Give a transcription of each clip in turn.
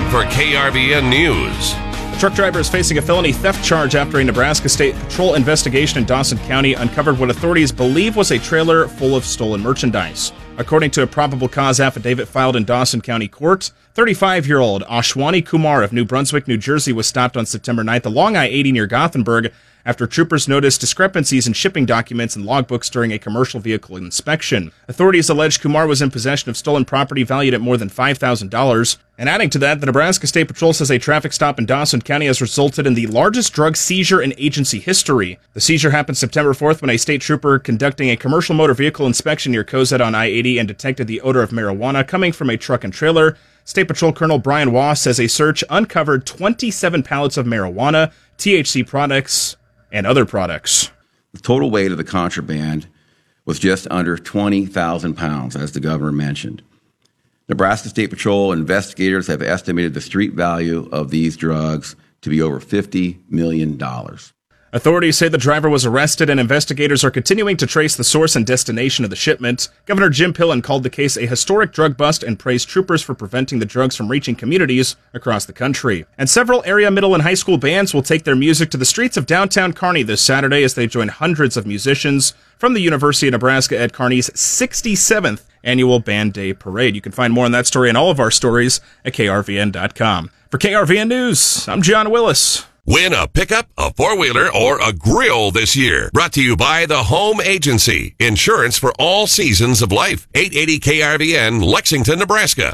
for KRVN News. A truck driver is facing a felony theft charge after a Nebraska State Patrol investigation in Dawson County uncovered what authorities believe was a trailer full of stolen merchandise. According to a probable cause affidavit filed in Dawson County Court, 35-year-old Ashwani Kumar of New Brunswick, New Jersey was stopped on September 9th along I-80 near Gothenburg after troopers noticed discrepancies in shipping documents and logbooks during a commercial vehicle inspection. Authorities alleged Kumar was in possession of stolen property valued at more than $5,000. And adding to that, the Nebraska State Patrol says a traffic stop in Dawson County has resulted in the largest drug seizure in agency history. The seizure happened September 4th when a state trooper conducting a commercial motor vehicle inspection near Cozad on I-80 and detected the odor of marijuana coming from a truck and trailer. State Patrol Colonel Brian Wass says a search uncovered 27 pallets of marijuana, THC products, and other products. The total weight of the contraband was just under 20,000 pounds, as the governor mentioned. Nebraska State Patrol investigators have estimated the street value of these drugs to be over $50 million. Authorities say the driver was arrested and investigators are continuing to trace the source and destination of the shipment. Governor Jim Pillen called the case a historic drug bust and praised troopers for preventing the drugs from reaching communities across the country. And several area middle and high school bands will take their music to the streets of downtown Kearney this Saturday as they join hundreds of musicians from the University of Nebraska at Kearney's 67th annual Band Day Parade. You can find more on that story and all of our stories at krvn.com. For KRVN News, I'm John Willis. Win a pickup, a four-wheeler, or a grill this year. Brought to you by the Home Agency. Insurance for all seasons of life. 880 KRVN, Lexington, Nebraska.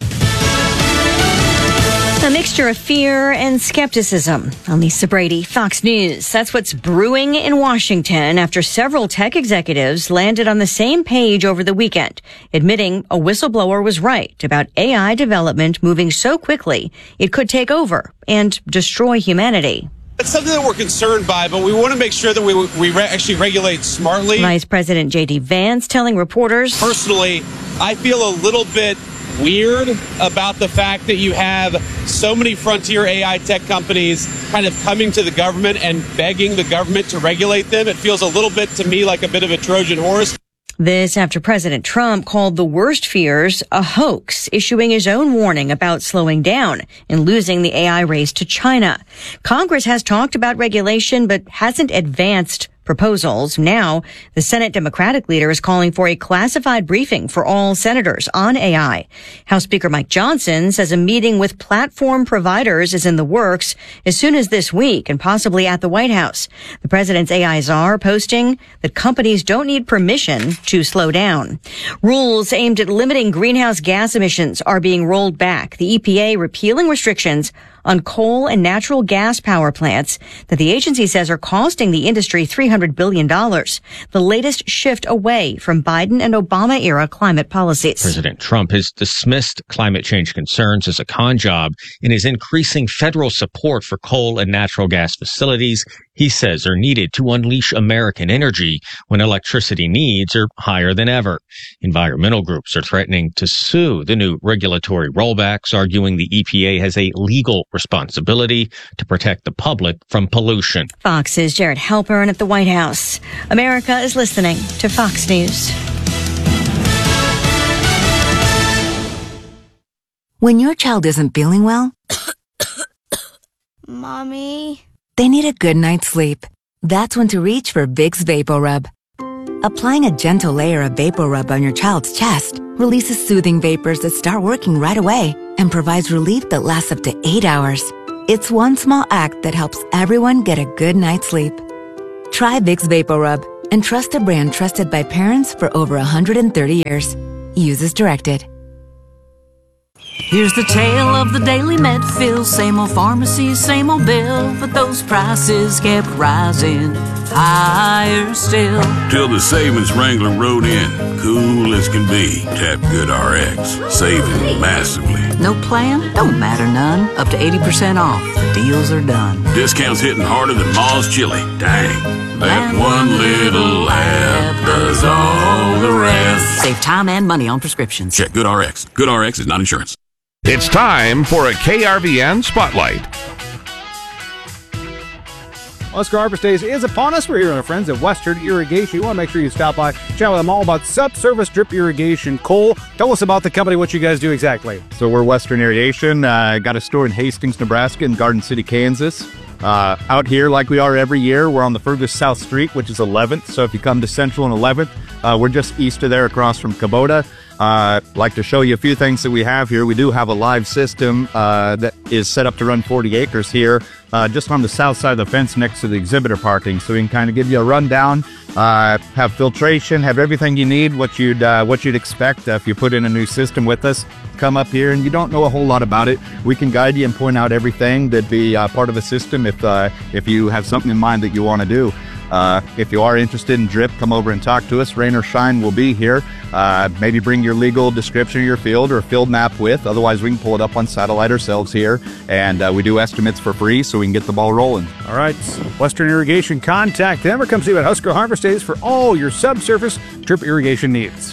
A mixture of fear and skepticism. I'm Lisa Brady, Fox News. That's what's brewing in Washington after several tech executives landed on the same page over the weekend, admitting a whistleblower was right about AI development moving so quickly it could take over and destroy humanity. It's something that we're concerned by, but we want to make sure that we actually regulate smartly. Vice President J.D. Vance telling reporters, personally, I feel a little bit weird about the fact that you have so many frontier AI tech companies kind of coming to the government and begging the government to regulate them. It feels a little bit to me like a bit of a Trojan horse. This after President Trump called the worst fears a hoax, issuing his own warning about slowing down and losing the AI race to China. Congress has talked about regulation but hasn't advanced proposals. Now, the Senate Democratic leader is calling for a classified briefing for all senators on AI. House Speaker Mike Johnson says a meeting with platform providers is in the works as soon as this week and possibly at the White House. The president's AI czar posting that companies don't need permission to slow down. Rules aimed at limiting greenhouse gas emissions are being rolled back. The EPA repealing restrictions on coal and natural gas power plants that the agency says are costing the industry $300 billion, the latest shift away from Biden and Obama-era climate policies. President Trump has dismissed climate change concerns as a con job and is increasing federal support for coal and natural gas facilities he says are needed to unleash American energy when electricity needs are higher than ever. Environmental groups are threatening to sue the new regulatory rollbacks, arguing the EPA has a legal responsibility to protect the public from pollution. Fox's Jared Halpern at the White House. America is listening to Fox News. When your child isn't feeling well, Mommy, they need a good night's sleep. That's when to reach for Vicks VapoRub. Applying a gentle layer of VapoRub on your child's chest releases soothing vapors that start working right away and provides relief that lasts up to 8 hours. It's one small act that helps everyone get a good night's sleep. Try Vicks VapoRub and trust a brand trusted by parents for over 130 years. Use as directed. Here's the tale of the daily Medfill. Same old pharmacy, same old bill, but those prices kept rising higher still. Till the savings Wrangler rode in, cool as can be. Tap GoodRx, saving massively. No plan? Don't matter none. Up to 80% off. The deals are done. Discounts hitting harder than Ma's chili. Dang. That one little app does all the rest. Save time and money on prescriptions. Check GoodRx. GoodRx is not insurance. It's time for a KRVN Spotlight. Husker Harvest Days is upon us. We're here with our friends at Western Irrigation. You want to make sure you stop by, chat with them all about subsurface drip irrigation. Cole, tell us about the company, what you guys do exactly. So we're Western Irrigation. Got a store in Hastings, Nebraska, and Garden City, Kansas. Out here, like we are every year, we're on the furthest south street, which is 11th. So if you come to Central and 11th, we're just east of there across from Kubota. Like to show you a few things that we have here. We do have a live system that is set up to run 40 acres here, just on the south side of the fence next to the exhibitor parking. So we can kind of give you a rundown, have filtration, have everything you need, what you'd expect if you put in a new system with us. Come up here and you don't know a whole lot about it, we can guide you and point out everything that'd be part of a system if you have something in mind that you want to do. If you are interested in drip, come over and talk to us. Rain or shine, we'll be here. Maybe bring your legal description of your field or a field map with. Otherwise, we can pull it up on satellite ourselves here. And we do estimates for free so we can get the ball rolling. All right. Western Irrigation, contact them or come see you at Husker Harvest Days for all your subsurface drip irrigation needs.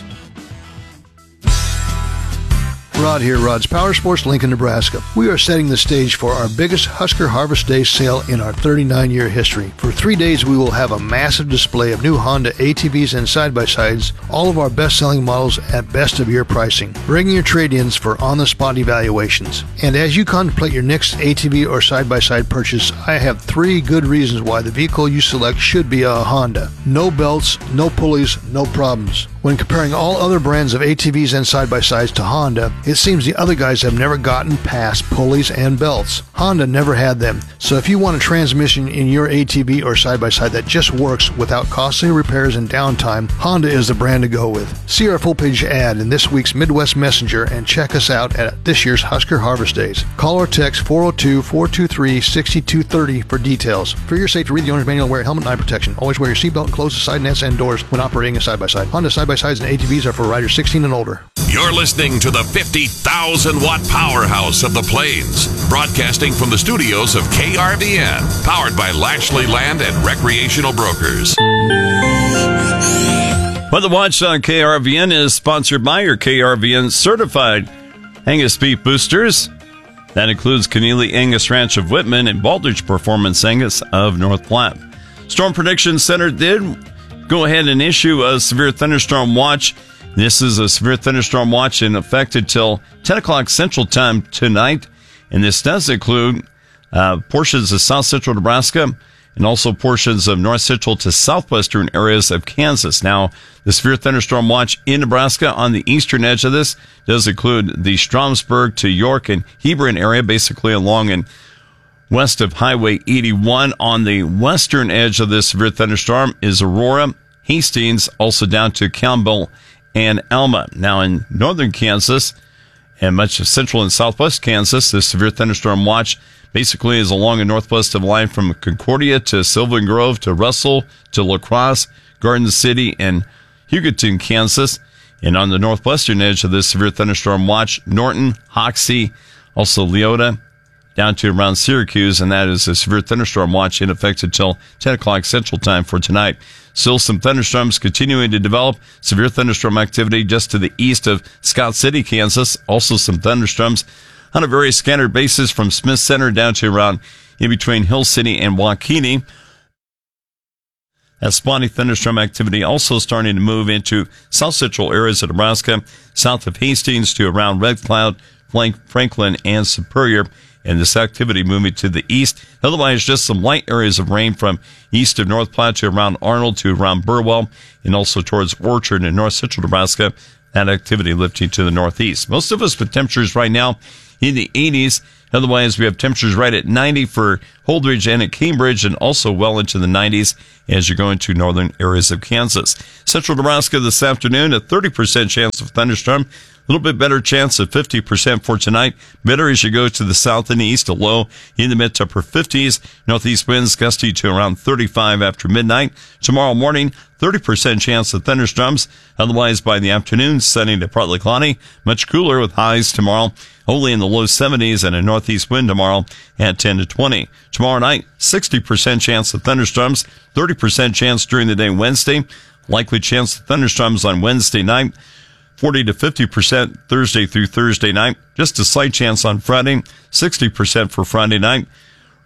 Rod here, Rod's Power Sports, Lincoln, Nebraska. We are setting the stage for our biggest Husker Harvest Day sale in our 39-year history. For 3 days, we will have a massive display of new Honda ATVs and side-by-sides, all of our best-selling models at best-of-year pricing. Bring your trade-ins for on-the-spot evaluations. And as you contemplate your next ATV or side-by-side purchase, I have 3 good reasons why the vehicle you select should be a Honda. No belts, no pulleys, no problems. When comparing all other brands of ATVs and side-by-sides to Honda, it seems the other guys have never gotten past pulleys and belts. Honda never had them, so if you want a transmission in your ATV or side-by-side that just works without costly repairs and downtime, Honda is the brand to go with. See our full-page ad in this week's Midwest Messenger and check us out at this year's Husker Harvest Days. Call or text 402-423-6230 for details. For your safety, read the owner's manual and wear a helmet and eye protection. Always wear your seatbelt and close the side nets and doors when operating a side-by-side. Honda side-by-sides and ATVs are for riders 16 and older. You're listening to the 50,000-watt powerhouse of the Plains, broadcasting from the studios of KRVN, powered by Lashley Land and Recreational Brokers. Well, the Watch on KRVN is sponsored by your KRVN certified Angus beef boosters. That includes Keneally Angus Ranch of Whitman and Baldrige Performance Angus of North Platte. Storm Prediction Center did go ahead and issue a severe thunderstorm watch. This is a severe thunderstorm watch in effect until 10 o'clock Central Time tonight. And this does include portions of south central Nebraska and also portions of north central to southwestern areas of Kansas. Now, the severe thunderstorm watch in Nebraska on the eastern edge of this does include the Stromsburg to York and Hebron area, basically along and west of Highway 81. On the western edge of this severe thunderstorm is Aurora, Hastings, also down to Campbell and Alma. Now in northern Kansas and much of central and southwest Kansas, this severe thunderstorm watch basically is along a northwest of line from Concordia to Sylvan Grove to Russell to La Crosse, Garden City, and Hugoton, Kansas. And on the northwestern edge of this severe thunderstorm watch, Norton, Hoxie, also Leota, down to around Syracuse, and that is a severe thunderstorm watch in effect until 10 o'clock Central Time for tonight. Still some thunderstorms continuing to develop. Severe thunderstorm activity just to the east of Scott City, Kansas. Also some thunderstorms on a very scattered basis from Smith Center down to around in between Hill City and Waukene. That spotty thunderstorm activity also starting to move into south central areas of Nebraska, south of Hastings to around Red Cloud, Franklin, and Superior. And this activity moving to the east. Otherwise, just some light areas of rain from east of North Platte to around Arnold to around Burwell and also towards Orchard in north central Nebraska. That activity lifting to the northeast. Most of us with temperatures right now in the 80s. Otherwise, we have temperatures right at 90 for Holdridge and at Cambridge and also well into the 90s as you go into northern areas of Kansas. Central Nebraska this afternoon, a 30% chance of thunderstorm. A little bit better chance of 50% for tonight. Better as you go to the south and east, a low in the mid to upper 50s. Northeast winds gusty to around 35 after midnight. Tomorrow morning, 30% chance of thunderstorms. Otherwise, by the afternoon, sunny to partly cloudy. Much cooler with highs tomorrow only in the low 70s and a northeast wind tomorrow at 10 to 20. Tomorrow night, 60% chance of thunderstorms. 30% chance during the day Wednesday. Likely chance of thunderstorms on Wednesday night. 40 to 50% Thursday through Thursday night. Just a slight chance on Friday. 60% for Friday night.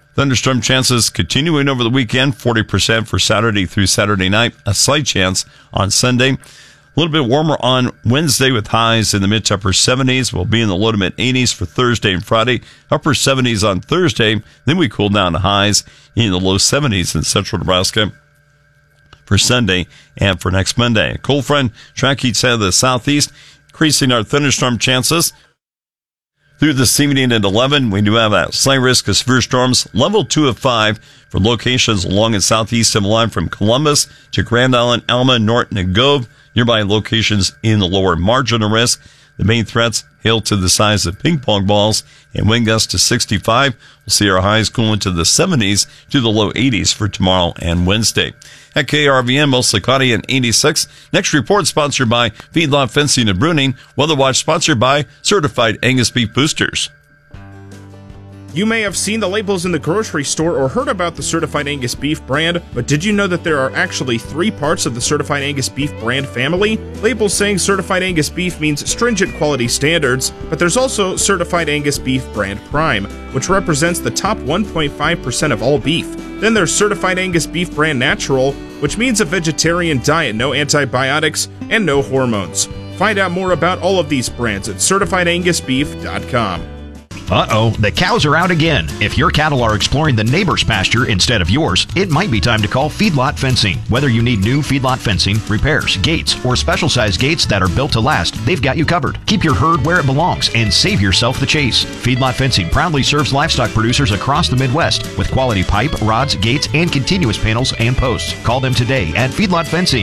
Thunderstorm chances continuing over the weekend, 40% for Saturday through Saturday night, a slight chance on Sunday. A little bit warmer on Wednesday with highs in the mid to upper 70s. We'll be in the low to mid 80s for Thursday and Friday, upper 70s on Thursday. Then we cool down to highs in the low 70s in central Nebraska for Sunday and for next Monday. A cold front track each side of the southeast, increasing our thunderstorm chances. Through this evening at 11, we do have a slight risk of severe storms, level 2 of 5 for locations along and southeast of the line from Columbus to Grand Island, Alma, Norton, and Gove. Nearby locations in the lower margin of risk. The main threats, hail to the size of ping pong balls and wind gusts to 65. We'll see our highs cool into the 70s to the low 80s for tomorrow and Wednesday. At KRVN, mostly cloudy and 86. Next report sponsored by Feedlot Fencing and Pruning. Weather Watch sponsored by Certified Angus Beef Boosters. You may have seen the labels in the grocery store or heard about the Certified Angus Beef brand, but did you know that there are actually 3 parts of the Certified Angus Beef brand family? Labels saying Certified Angus Beef means stringent quality standards, but there's also Certified Angus Beef brand Prime, which represents the top 1.5% of all beef. Then there's Certified Angus Beef brand Natural, which means a vegetarian diet, no antibiotics, and no hormones. Find out more about all of these brands at CertifiedAngusBeef.com. Uh-oh, the cows are out again. If your cattle are exploring the neighbor's pasture instead of yours, it might be time to call Feedlot Fencing. Whether you need new feedlot fencing, repairs, gates, or special-sized gates that are built to last, they've got you covered. Keep your herd where it belongs and save yourself the chase. Feedlot Fencing proudly serves livestock producers across the Midwest with quality pipe, rods, gates, and continuous panels and posts. Call them today at Feedlot Fencing,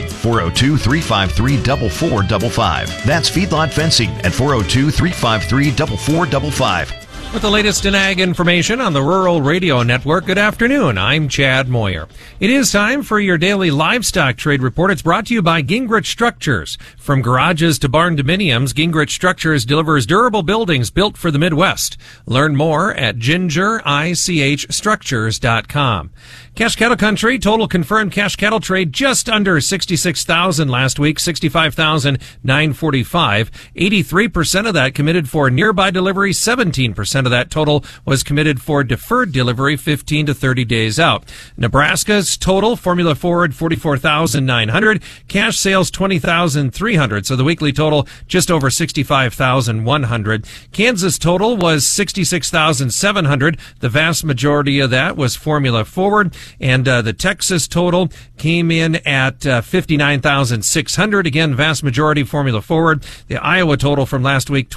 402-353-4455. That's Feedlot Fencing at 402-353-4455. With the latest in ag information on the Rural Radio Network, good afternoon. I'm Chad Moyer. It is time for your daily livestock trade report. It's brought to you by Gingrich Structures. From garages to barn dominiums, Gingrich Structures delivers durable buildings built for the Midwest. Learn more at gingerichstructures.com. Cash cattle country, total confirmed cash cattle trade just under 66,000 last week, 65,945. 83% of that committed for nearby delivery, 17% of that total was committed for deferred delivery 15 to 30 days out. Nebraska's total, formula forward 44,900, cash sales 20,300, so the weekly total just over 65,100. Kansas total was 66,700. The vast majority of that was formula forward. And the Texas total came in at 59,600. Again, vast majority formula forward. The Iowa total from last week,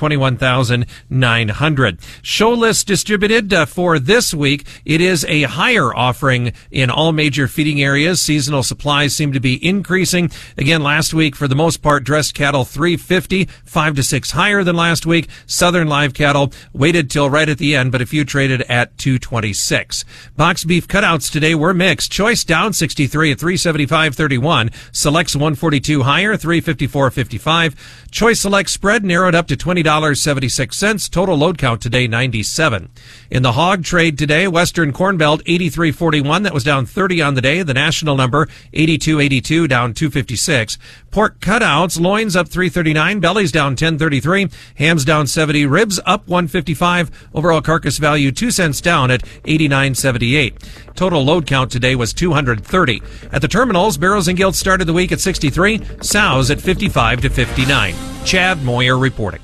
21,900. Show list distributed for this week. It is a higher offering in all major feeding areas. Seasonal supplies seem to be increasing. Again, last week, for the most part, dressed cattle 350, 5 to 6 higher than last week. Southern live cattle waited till right at the end, but a few traded at 226. Box beef cutouts today were mixed. Choice down 63 at 375.31. Selects 142 higher, 354.55. Choice Select spread narrowed up to $20.76. Total load count today 97. In the hog trade today, Western Corn Belt 83.41. That was down 30 on the day. The national number 82.82, down 256. Pork cutouts, loins up 339, bellies down 10.33, hams down 70, ribs up 155. Overall carcass value 2 cents down at 89.78. Total load count today was 230. At the terminals, barrows and gilts started the week at 63, sows at 55 to 59. Chad Moyer reporting.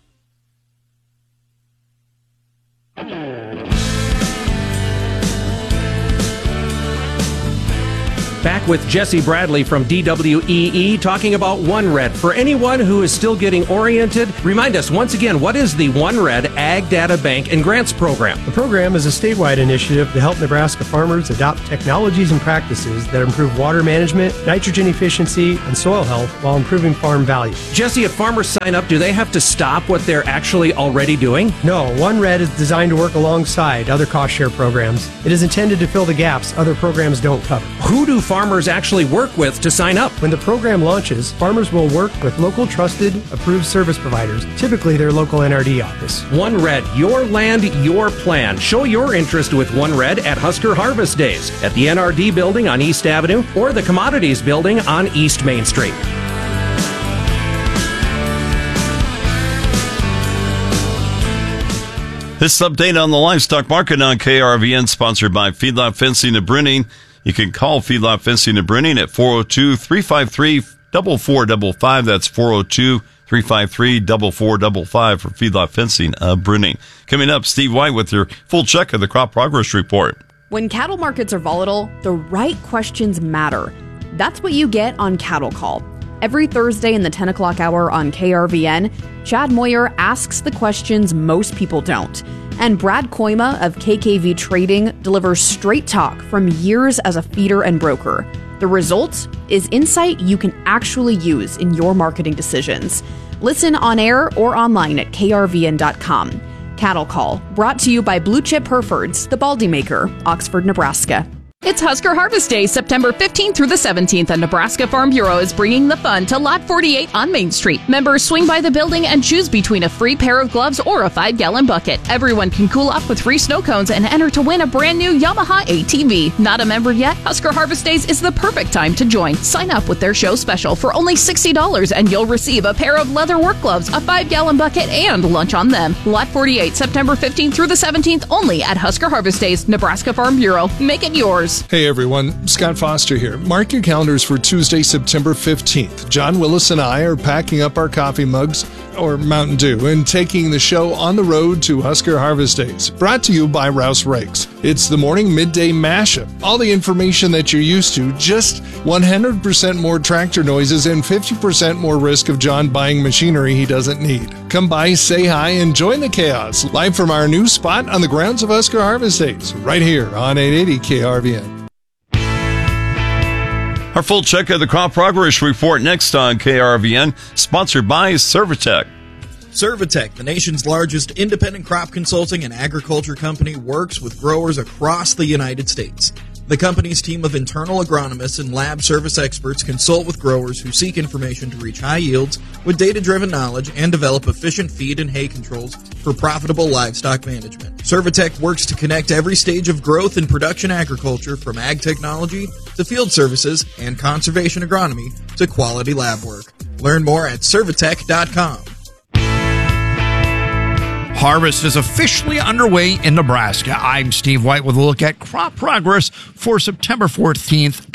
Back with Jesse Bradley from DWEE talking about OneRed. For anyone who is still getting oriented, remind us once again, what is the OneRed Ag Data Bank and Grants Program? The program is a statewide initiative to help Nebraska farmers adopt technologies and practices that improve water management, nitrogen efficiency, and soil health while improving farm value. Jesse, if farmers sign up, do they have to stop what they're actually already doing? No, OneRed is designed to work alongside other cost share programs. It is intended to fill the gaps other programs don't cover. Who do farmers actually work with to sign up? When the program launches, farmers will work with local trusted, approved service providers, typically their local NRD office. OneRed, your land, your plan. Show your interest with OneRed at Husker Harvest Days at the NRD building on East Avenue or the Commodities building on East Main Street. This update on the livestock market on KRVN, sponsored by Feedlot Fencing of Brenning. You can call Feedlot Fencing of Brenning at 402-353-4455. That's 402-353-4455 for Feedlot Fencing of Brenning. Coming up, Steve White with your full check of the Crop Progress Report. When cattle markets are volatile, the right questions matter. That's what you get on Cattle Call. Every Thursday in the 10 o'clock hour on KRVN, Chad Moyer asks the questions most people don't. And Brad Koima of KKV Trading delivers straight talk from years as a feeder and broker. The result is insight you can actually use in your marketing decisions. Listen on air or online at krvn.com. Cattle Call, brought to you by Blue Chip Herefords, the Baldy Maker, Oxford, Nebraska. It's Husker Harvest Day, September 15th through the 17th, and Nebraska Farm Bureau is bringing the fun to Lot 48 on Main Street. Members swing by the building and choose between a free pair of gloves or a 5-gallon bucket. Everyone can cool off with free snow cones and enter to win a brand new Yamaha ATV. Not a member yet? Husker Harvest Days is the perfect time to join. Sign up with their show special for only $60 and you'll receive a pair of leather work gloves, a 5-gallon bucket, and lunch on them. Lot 48, September 15th through the 17th, only at Husker Harvest Days, Nebraska Farm Bureau. Make it yours. Hey everyone, Scott Foster here. Mark your calendars for Tuesday, September 15th. John Willis and I are packing up our coffee mugs, or Mountain Dew, and taking the show on the road to Husker Harvest Days. Brought to you by Rouse Rakes. It's the morning midday mashup. All the information that you're used to, just 100% more tractor noises and 50% more risk of John buying machinery he doesn't need. Come by, say hi, and join the chaos. Live from our new spot on the grounds of Husker Harvest Days, right here on 880 KRVN. Our full check of the Crop Progress Report next on KRVN, sponsored by Servitech. Servitech, the nation's largest independent crop consulting and agriculture company, works with growers across the United States. The company's team of internal agronomists and lab service experts consult with growers who seek information to reach high yields with data-driven knowledge and develop efficient feed and hay controls for profitable livestock management. Servitech works to connect every stage of growth in production agriculture, from ag technology to field services and conservation agronomy to quality lab work. Learn more at Servitech.com. Harvest is officially underway in Nebraska. I'm Steve White with a look at crop progress for September 14th,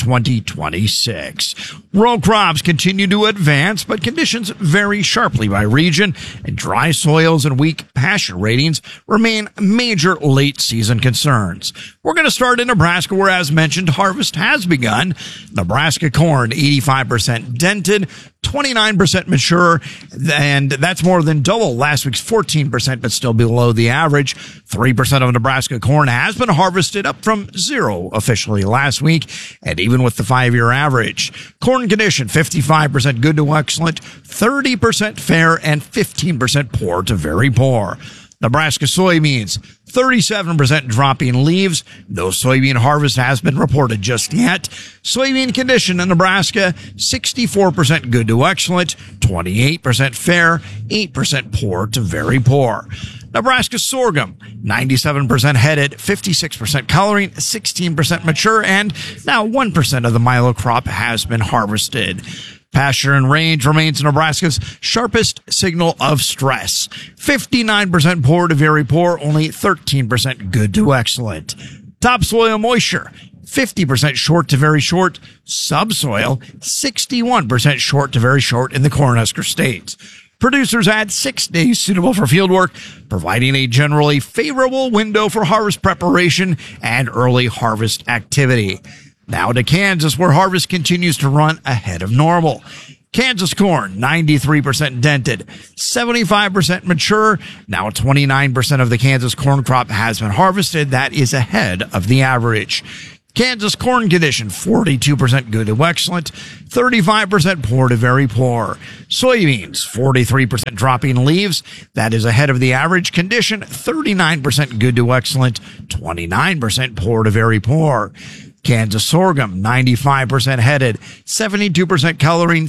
2026. Row crops continue to advance, but conditions vary sharply by region, and dry soils and weak pasture ratings remain major late-season concerns. We're going to start in Nebraska, where, as mentioned, harvest has begun. Nebraska corn, 85% dented, 29% mature, and that's more than double last week's 14%, but still below the average. 3% of Nebraska corn has been harvested, up from 0 officially last week, and even with the 5-year average. Corn condition, 55% good to excellent, 30% fair, and 15% poor to very poor. Nebraska soybeans, 37% dropping leaves. No soybean harvest has been reported just yet. Soybean condition in Nebraska, 64% good to excellent, 28% fair, 8% poor to very poor. Nebraska sorghum, 97% headed, 56% coloring, 16% mature, and now 1% of the milo crop has been harvested. Pasture and range remains Nebraska's sharpest signal of stress. 59% poor to very poor, only 13% good to excellent. Topsoil moisture, 50% short to very short. Subsoil, 61% short to very short in the Cornhusker states. Producers had 6 days suitable for fieldwork, providing a generally favorable window for harvest preparation and early harvest activity. Now to Kansas, where harvest continues to run ahead of normal. Kansas corn, 93% dented, 75% mature. Now 29% of the Kansas corn crop has been harvested. That is ahead of the average. Kansas corn condition, 42% good to excellent, 35% poor to very poor. Soybeans, 43% dropping leaves. That is ahead of the average condition, 39% good to excellent, 29% poor to very poor. Kansas sorghum, 95% headed, 72% coloring,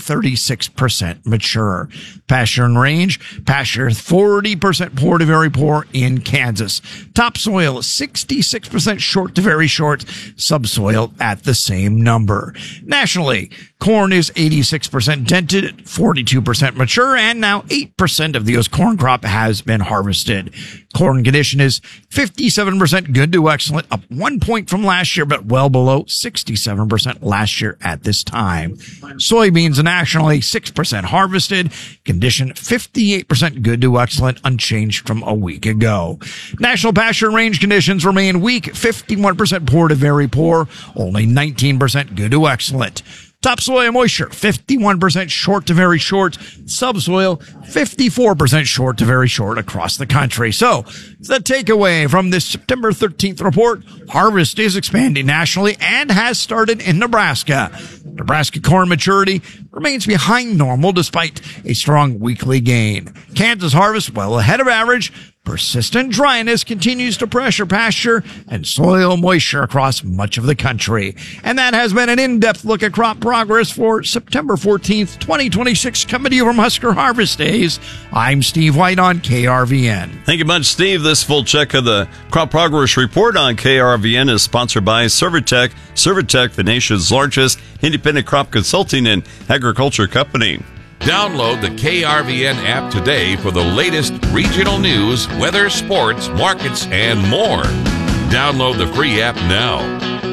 36% mature. Pasture and range, pasture 40% poor to very poor in Kansas. Topsoil, 66% short to very short. Subsoil at the same number. Nationally, Corn is 86% dented, 42% mature, and now 8% of the U.S. corn crop has been harvested. Corn condition is 57% good to excellent, up 1 point from last year, but well below 67% last year at this time. Soybeans nationally 6% harvested, condition 58% good to excellent, unchanged from a week ago. National pasture range conditions remain weak, 51% poor to very poor, only 19% good to excellent. Topsoil moisture, 51% short to very short. Subsoil, 54% short to very short across the country. So, the takeaway from this September 13th report, harvest is expanding nationally and has started in Nebraska. Nebraska corn maturity remains behind normal despite a strong weekly gain. Kansas harvest well ahead of average. Persistent dryness continues to pressure pasture and soil moisture across much of the country. And that has been an in-depth look at crop progress for September 14th, 2026, coming to you from Husker Harvest Days. I'm Steve White on KRVN. Thank you much, Steve. This full check of the crop progress report on KRVN is sponsored by Servitech. Servitech, the nation's largest independent crop consulting and agriculture company. Download the KRVN app today for the latest regional news, weather, sports, markets, and more. Download the free app now.